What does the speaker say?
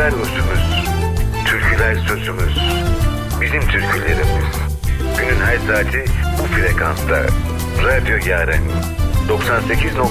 Türküler usumuz, türküler sözümüz. Bizim türkülerimiz. Günün her saati bu frekansta. Radyo Yaren 98.2